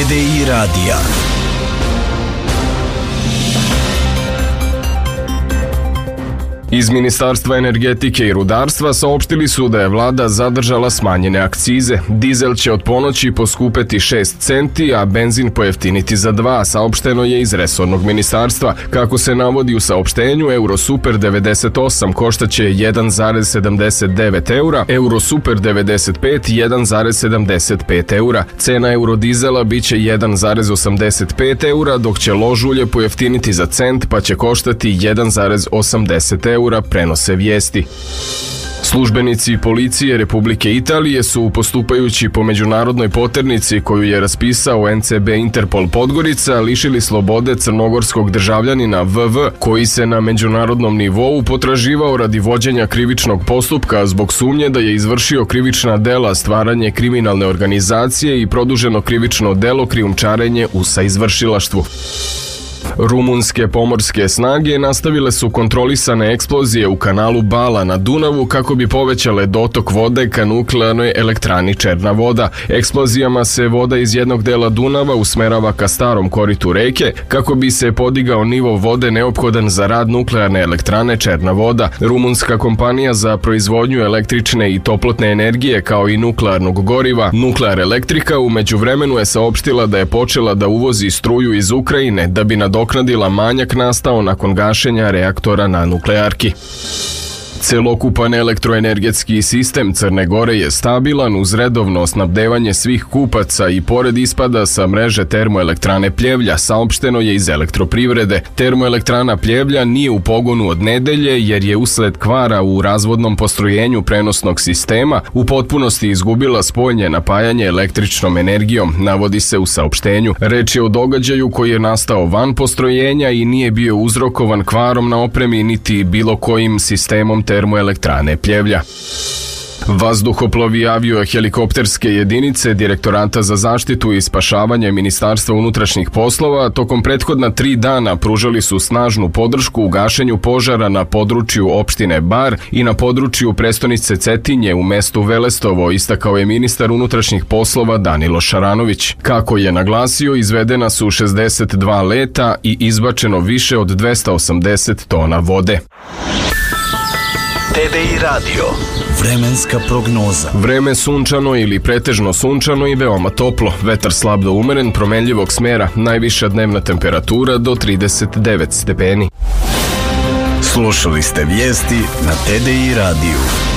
TDI radija. Iz Ministarstva energetike i rudarstva saopštili su da je vlada zadržala smanjene akcize. Dizel će od ponoći poskupeti 6 centi, a benzin pojeftiniti za 2, saopšteno je iz resornog ministarstva. Kako se navodi u saopštenju, Eurosuper 98 koštaće 1,79 eura, Eurosuper 95 1,75 eura. Cena eurodizela biće 1,85 eura, dok će lož ulje pojeftiniti za cent, pa će koštati 1,80 eura, prenose vijesti. Službenici policije Republike Italije su, postupajući po međunarodnoj poternici koju je raspisao NCB Interpol Podgorica, lišili slobode crnogorskog državljanina VV, koji se na međunarodnom nivou potraživao radi vođenja krivičnog postupka zbog sumnje da je izvršio krivična dela stvaranje kriminalne organizacije i produženo krivično delo krijumčarenje u saizvršilaštvu. Rumunske pomorske snage nastavile su kontrolisane eksplozije u kanalu Bala na Dunavu kako bi povećale dotok vode ka nuklearnoj elektrani Černa voda. Eksplozijama se voda iz jednog dela Dunava usmerava ka starom koritu reke kako bi se podigao nivo vode neophodan za rad nuklearne elektrane Černa voda. Rumunska kompanija za proizvodnju električne i toplotne energije kao i nuklearnog goriva Nuklear Elektrika u međuvremenu je saopštila da je počela da uvozi struju iz Ukrajine da bi nadoknadila manjak nastao nakon gašenja reaktora na nuklearki. Celokupan elektroenergetski sistem Crne Gore je stabilan uz redovno snabdevanje svih kupaca i pored ispada sa mreže termoelektrane Pljevlja, saopšteno je iz Elektroprivrede. Termoelektrana Pljevlja nije u pogonu od nedelje jer je usled kvara u razvodnom postrojenju prenosnog sistema u potpunosti izgubila spojnje napajanje električnom energijom, navodi se u saopštenju. Reč je o događaju koji je nastao van postrojenja i nije bio uzrokovan kvarom na opremi niti bilo kojim sistemom termoelektrane Pljevlja. Vazduhoplovi avio-helikopterske jedinice Direktorata za zaštitu i spašavanje Ministarstva unutrašnjih poslova tokom prethodna 3 dana pružali su snažnu podršku u gašenju požara na području opštine Bar i na području prestonice Cetinje u mestu Velestovo, istakao je ministar unutrašnjih poslova Danilo Šaranović. Kako je naglasio, izvedena su 62 leta i izbačeno više od 280 tona vode. TDI radio. Vremenska prognoza. Vreme sunčano ili pretežno sunčano i veoma toplo. Vetar slab do umeren, promenljivog smera. Najviša dnevna temperatura do 39 stepeni. Slušali ste vijesti na TDI radiju.